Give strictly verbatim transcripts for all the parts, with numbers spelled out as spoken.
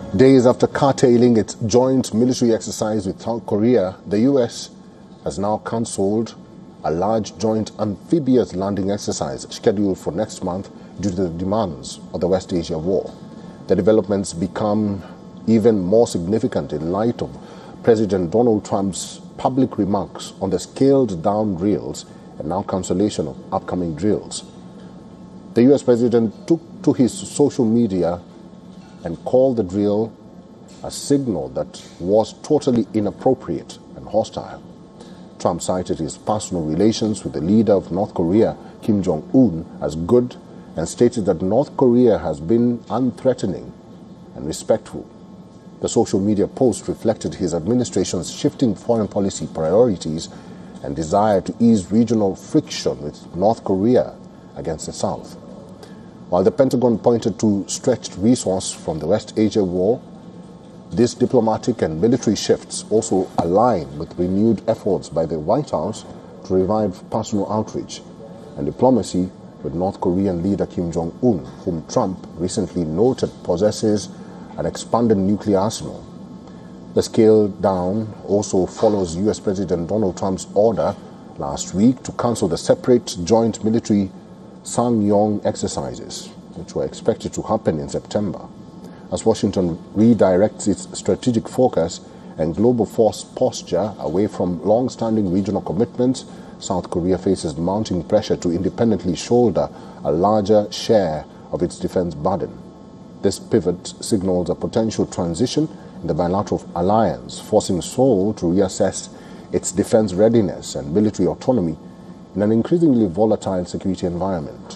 Days after curtailing its joint military exercise with South Korea, the U S has now cancelled a large joint amphibious landing exercise scheduled for next month due to the demands of the West Asia war. The developments become even more significant in light of President Donald Trump's public remarks on the scaled-down drills and now cancellation of upcoming drills. The U S President took to his social media and called the drill a signal that was totally inappropriate and hostile. Trump cited his personal relations with the leader of North Korea, Kim Jong-un, as good and stated that North Korea has been unthreatening and respectful. The social media post reflected his administration's shifting foreign policy priorities and desire to ease regional friction with North Korea against the South. While the Pentagon pointed to stretched resources from the West Asia war, these diplomatic and military shifts also align with renewed efforts by the White House to revive personal outreach and diplomacy with North Korean leader Kim Jong-un, whom Trump recently noted possesses an expanded nuclear arsenal. The scale down also follows U S President Donald Trump's order last week to cancel the separate joint military Sanyong exercises, which were expected to happen in September. As Washington redirects its strategic focus and global force posture away from long-standing regional commitments, South Korea faces mounting pressure to independently shoulder a larger share of its defense burden. This pivot signals a potential transition in the bilateral alliance, forcing Seoul to reassess its defense readiness and military autonomy in an increasingly volatile security environment.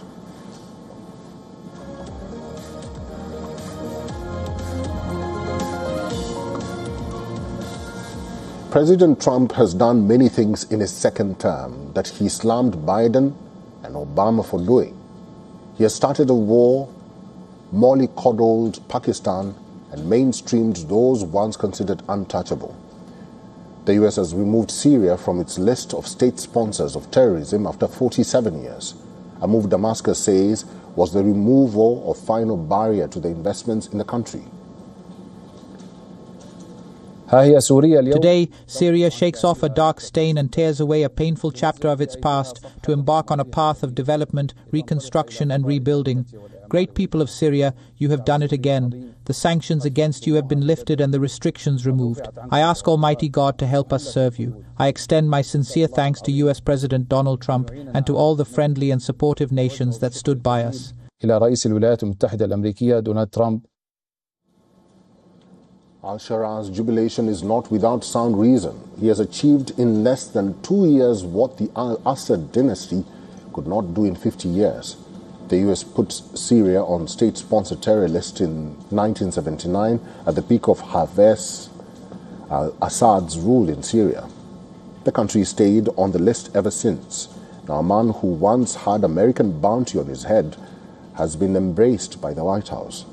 President Trump has done many things in his second term that he slammed Biden and Obama for doing. He has started a war, mollycoddled Pakistan, and mainstreamed those once considered untouchable. The U S has removed Syria from its list of state sponsors of terrorism after forty-seven years, a move Damascus says was the removal of final barrier to the investments in the country. Today, Syria shakes off a dark stain and tears away a painful chapter of its past to embark on a path of development, reconstruction and rebuilding. Great people of Syria, you have done it again. The sanctions against you have been lifted and the restrictions removed. I ask Almighty God to help us serve you. I extend my sincere thanks to U S President Donald Trump and to all the friendly and supportive nations that stood by us. إلى رئيس الولايات المتحدة الأمريكية دونالد ترامب. Al-Sharra's jubilation is not without sound reason. He has achieved in less than two years what the Al-Assad dynasty could not do in fifty years. The U S put Syria on state-sponsored terror list in nineteen seventy-nine at the peak of Hafez al-Assad's rule in Syria. The country stayed on the list ever since. Now, a man who once had American bounty on his head has been embraced by the White House.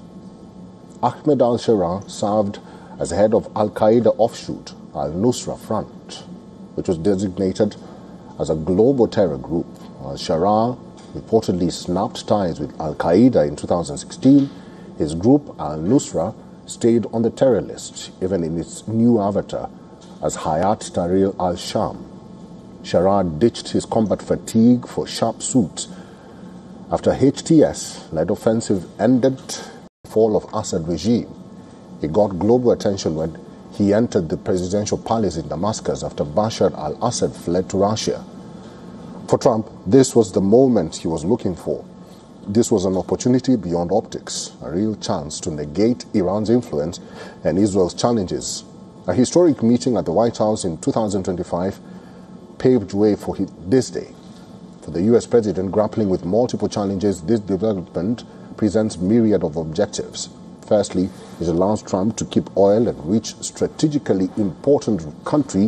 Ahmed al-Sharra served as head of Al-Qaeda offshoot, Al-Nusra Front, which was designated as a global terror group. Al-Sharra reportedly snapped ties with Al-Qaeda in two thousand sixteen. His group, Al-Nusra, stayed on the terror list, even in its new avatar as Hayat Tahrir al-Sham. Sharra ditched his combat fatigue for sharp suits. After H T S-led offensive ended the fall of Assad regime, he got global attention when he entered the presidential palace in Damascus after Bashar al-Assad fled to Russia. For Trump, this was the moment he was looking for. This was an opportunity beyond optics, a real chance to negate Iran's influence and Israel's challenges. A historic meeting at the White House in two thousand twenty-five paved way for this day. For the U S president grappling with multiple challenges, this development presents myriad of objectives. Firstly, it allows Trump to keep oil and rich strategically important country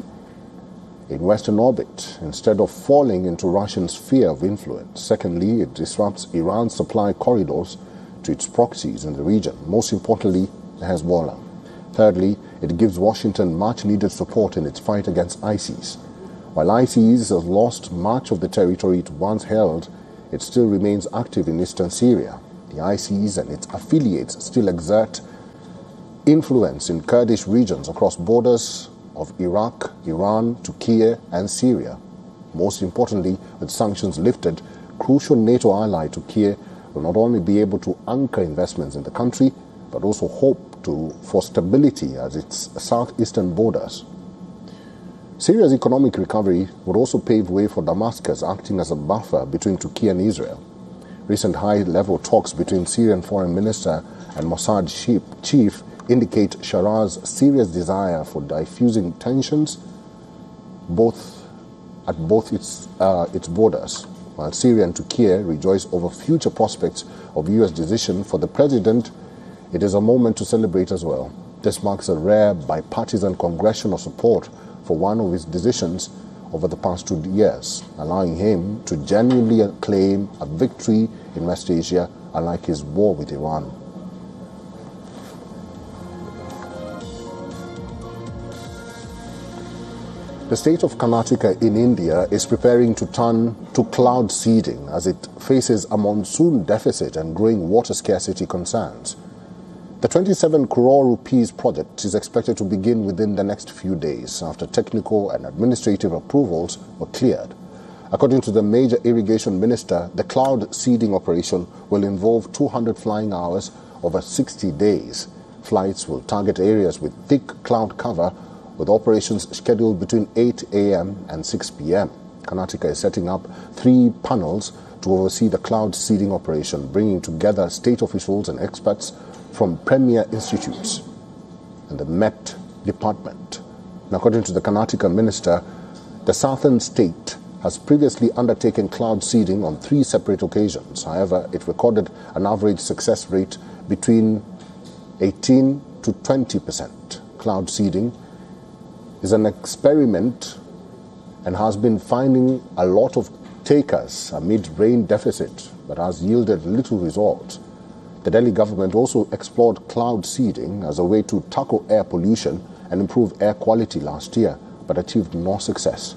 in Western orbit instead of falling into Russian sphere of influence. Secondly, it disrupts Iran's supply corridors to its proxies in the region, most importantly, Hezbollah. Thirdly, it gives Washington much-needed support in its fight against ISIS. While ISIS has lost much of the territory it once held, it still remains active in eastern Syria. The ISIS and its affiliates still exert influence in Kurdish regions across borders of Iraq, Iran, Turkey, and Syria. Most importantly, with sanctions lifted, crucial NATO ally Turkey will not only be able to anchor investments in the country, but also hope to, for stability at its southeastern borders. Syria's economic recovery would also pave way for Damascus acting as a buffer between Turkey and Israel. Recent high-level talks between Syrian Foreign Minister and Mossad chief indicate Shaara's serious desire for diffusing tensions both at both its, uh, its borders. While Syria and Turkey rejoice over future prospects of U S decision for the president, it is a moment to celebrate as well. This marks a rare bipartisan congressional support for one of his decisions over the past two years, allowing him to genuinely claim a victory in West Asia, unlike his war with Iran. The state of Karnataka in India is preparing to turn to cloud seeding as it faces a monsoon deficit and growing water scarcity concerns. The twenty-seven crore rupees project is expected to begin within the next few days after technical and administrative approvals were cleared. According to the major irrigation minister, the cloud seeding operation will involve two hundred flying hours over sixty days. Flights will target areas with thick cloud cover, with operations scheduled between eight a m and six p m Karnataka is setting up three panels to oversee the cloud seeding operation, bringing together state officials and experts from premier institutes and the Met Department. And according to the Karnataka minister, the southern state has previously undertaken cloud seeding on three separate occasions. However, it recorded an average success rate between eighteen to twenty percent. Cloud seeding is an experiment and has been finding a lot of takers amid rain deficit, but has yielded little result. The Delhi government also explored cloud seeding as a way to tackle air pollution and improve air quality last year, but achieved no success.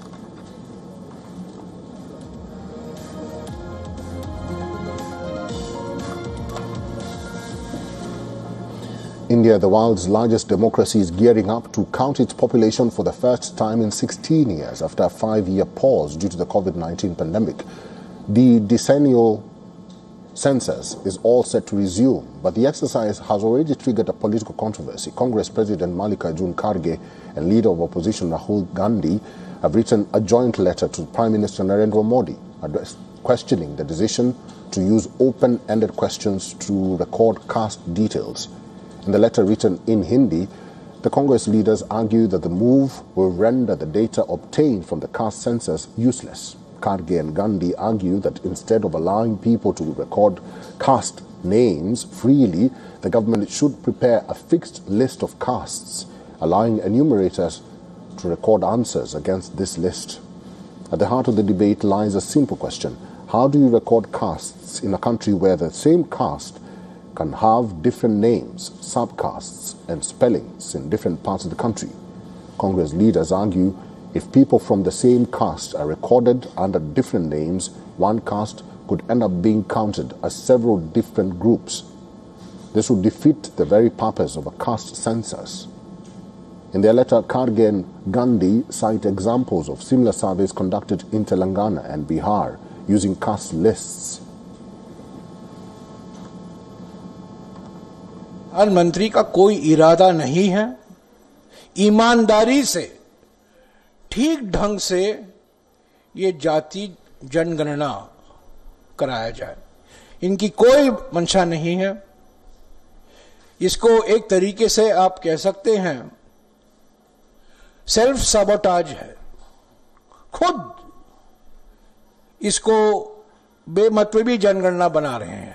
India, the world's largest democracy, is gearing up to count its population for the first time in sixteen years after a five-year pause due to the COVID nineteen pandemic. The decennial census is all set to resume, but the exercise has already triggered a political controversy. Congress President Mallikarjun Kharge and leader of opposition Rahul Gandhi have written a joint letter to Prime Minister Narendra Modi address, questioning the decision to use open-ended questions to record caste details. In the letter written in Hindi, the Congress leaders argue that the move will render the data obtained from the caste census useless. Kharge and Gandhi argue that instead of allowing people to record caste names freely, the government should prepare a fixed list of castes, allowing enumerators to record answers against this list. At the heart of the debate lies a simple question: how do you record castes in a country where the same caste can have different names, subcastes, and spellings in different parts of the country? Congress leaders argue if people from the same caste are recorded under different names, one caste could end up being counted as several different groups. This would defeat the very purpose of a caste census. In their letter, Kharge and Gandhi cite examples of similar surveys conducted in Telangana and Bihar using caste lists. प्रधानमंत्री का कोई इरादा नहीं है ईमानदारी से ठीक ढंग से ये जाति जनगणना कराया जाए। इनकी कोई मंशा नहीं है। इसको एक तरीके से आप कह सकते हैं सेल्फ सबोटाज है। खुद इसको बेमतलबी जनगणना बना रहे हैं।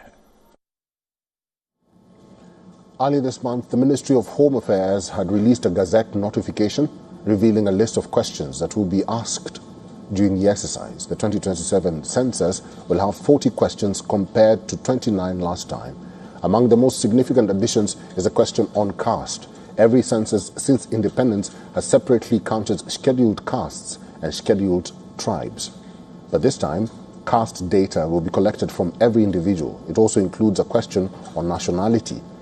Early this month, the Ministry of Home Affairs had released a Gazette notification revealing a list of questions that will be asked during the exercise. The twenty twenty-seven census will have forty questions compared to twenty-nine last time. Among the most significant additions is a question on caste. Every census since independence has separately counted scheduled castes and scheduled tribes. But this time, caste data will be collected from every individual. It also includes a question on nationality.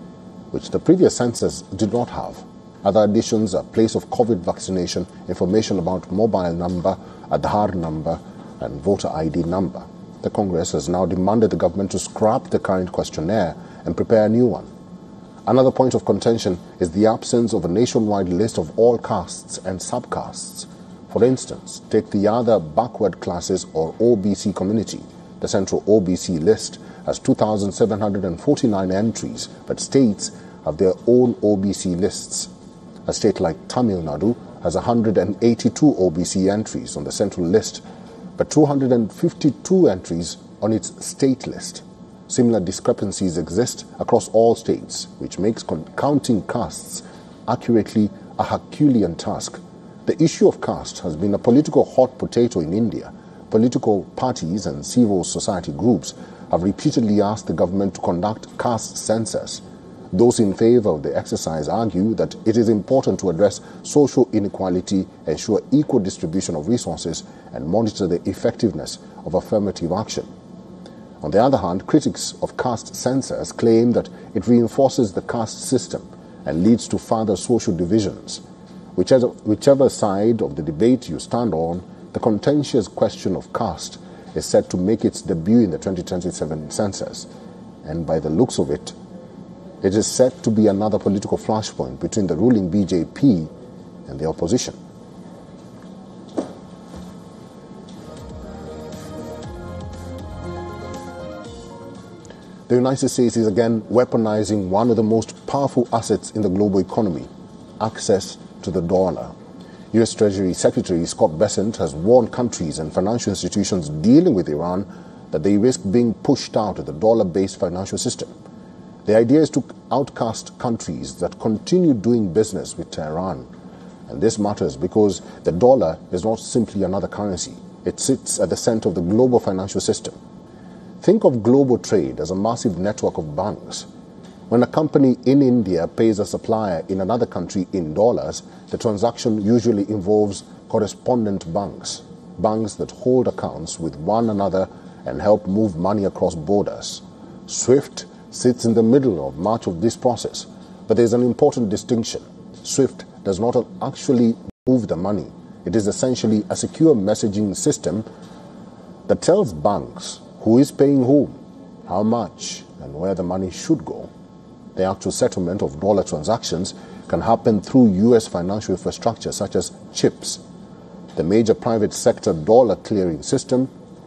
which the previous census did not have. Other additions are place of COVID vaccination, information about mobile number, Aadhaar number, and voter I D number. The Congress has now demanded the government to scrap the current questionnaire and prepare a new one. Another point of contention is the absence of a nationwide list of all castes and subcastes. For instance, take the other backward classes or O B C community. The Central O B C list has two thousand seven hundred forty-nine entries, but states have their own O B C lists. A state like Tamil Nadu has one hundred eighty-two O B C entries on the central list, but two hundred fifty-two entries on its state list. Similar discrepancies exist across all states, which makes counting castes accurately a Herculean task. The issue of caste has been a political hot potato in India. Political parties and civil society groups have repeatedly asked the government to conduct caste census. Those in favor of the exercise argue that it is important to address social inequality, ensure equal distribution of resources, and monitor the effectiveness of affirmative action. On the other hand, critics of caste census claim that it reinforces the caste system and leads to further social divisions. Whichever, whichever side of the debate you stand on, the contentious question of caste is set to make its debut in the twenty twenty-seven census, and by the looks of it, it is set to be another political flashpoint between the ruling B J P and the opposition. The United States is again weaponizing one of the most powerful assets in the global economy, access to the dollar. U S Treasury Secretary Scott Bessent has warned countries and financial institutions dealing with Iran that they risk being pushed out of the dollar-based financial system. The idea is to outcast countries that continue doing business with Tehran. And this matters because the dollar is not simply another currency. It sits at the center of the global financial system. Think of global trade as a massive network of banks. When a company in India pays a supplier in another country in dollars, the transaction usually involves correspondent banks, banks that hold accounts with one another and help move money across borders. SWIFT sits in the middle of much of this process, but there is an important distinction. SWIFT does not actually move the money. It is essentially a secure messaging system that tells banks who is paying whom, how much, and where the money should go. The actual settlement of dollar transactions can happen through U S financial infrastructure such as CHIPS, the major private sector dollar clearing system,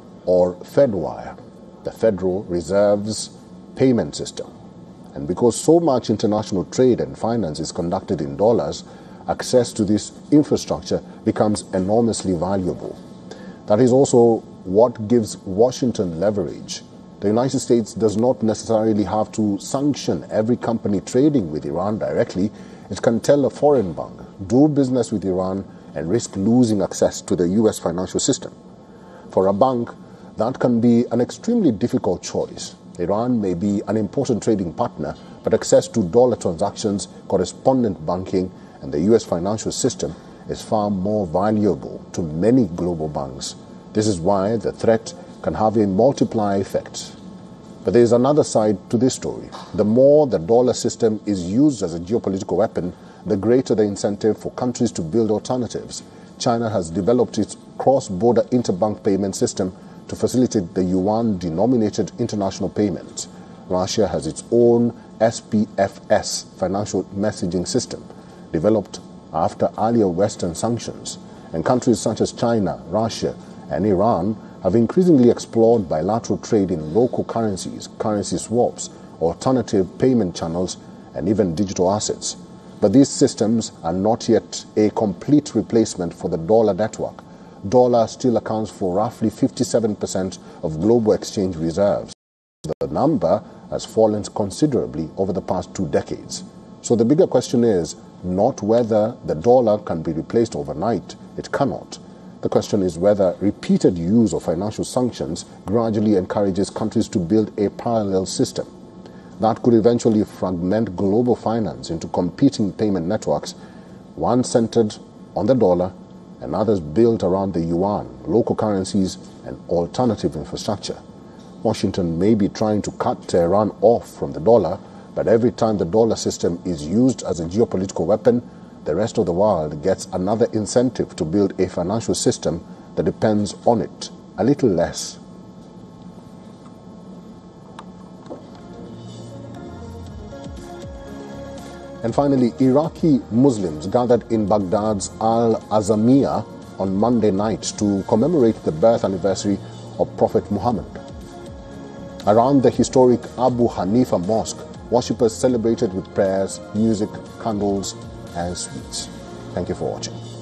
or FedWire, the Federal Reserve's payment system. And because so much international trade and finance is conducted in dollars, access to this infrastructure becomes enormously valuable. That is also what gives Washington leverage. The United States does not necessarily have to sanction every company trading with Iran directly. It can tell a foreign bank, do business with Iran and risk losing access to the U S financial system. For a bank, that can be an extremely difficult choice. Iran may be an important trading partner, but access to dollar transactions, correspondent banking, and the U S financial system is far more valuable to many global banks. This is why the threat can have a multiplier effect. But there is another side to this story. The more the dollar system is used as a geopolitical weapon, the greater the incentive for countries to build alternatives. China has developed its cross-border interbank payment system to facilitate the yuan-denominated international payments. Russia has its own S P F S financial messaging system, developed after earlier Western sanctions. And countries such as China, Russia, and Iran have increasingly explored bilateral trade in local currencies, currency swaps, alternative payment channels, and even digital assets. But these systems are not yet a complete replacement for the dollar network. Dollar still accounts for roughly fifty-seven percent of global exchange reserves. The number has fallen considerably over the past two decades. So the bigger question is not whether the dollar can be replaced overnight. It cannot. The question is whether repeated use of financial sanctions gradually encourages countries to build a parallel system. That could eventually fragment global finance into competing payment networks, one centered on the dollar and others built around the yuan, local currencies, and alternative infrastructure. Washington may be trying to cut Tehran off from the dollar, But every time the dollar system is used as a geopolitical weapon, the rest of the world gets another incentive to build a financial system that depends on it a little less. And finally, Iraqi Muslims gathered in Baghdad's Al-Azamiya on Monday night to commemorate the birth anniversary of Prophet Muhammad. Around the historic Abu Hanifa Mosque, worshippers celebrated with prayers, music, candles, and sweets. Thank you for watching.